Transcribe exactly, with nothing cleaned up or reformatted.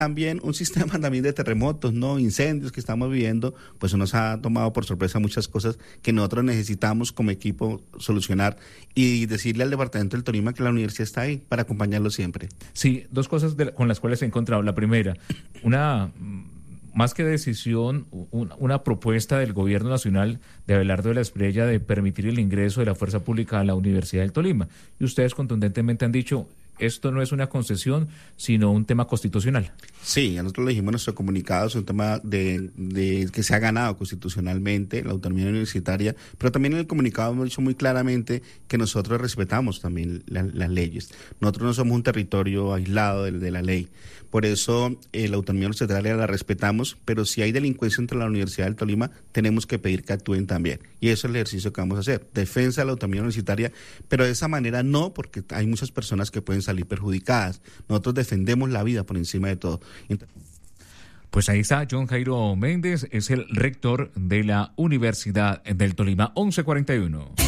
También un sistema también de terremotos, ¿no? Incendios que estamos viviendo, pues nos ha tomado por sorpresa muchas cosas que nosotros necesitamos como equipo solucionar y decirle al departamento del Tolima que la universidad está ahí para acompañarlo siempre. Sí, dos cosas de, con las cuales he encontrado. La primera, una... más que decisión, una, una propuesta del gobierno nacional de Abelardo de la Espriella de permitir el ingreso de la fuerza pública a la Universidad del Tolima. Y ustedes contundentemente han dicho, esto no es una concesión, sino un tema constitucional. Sí, a nosotros lo dijimos en nuestro comunicado, es un tema de, de que se ha ganado constitucionalmente la autonomía universitaria, pero también en el comunicado hemos dicho muy claramente que nosotros respetamos también la, las leyes. Nosotros no somos un territorio aislado de, de la ley. Por eso eh, la autonomía universitaria la respetamos, pero si hay delincuencia entre la Universidad del Tolima, tenemos que pedir que actúen también. Y eso es el ejercicio que vamos a hacer, defensa de la autonomía universitaria, pero de esa manera no, porque hay muchas personas que pueden salir perjudicadas. Nosotros defendemos la vida por encima de todo. Entonces, pues ahí está John Jairo Méndez, es el rector de la Universidad del Tolima. once cuarenta y uno.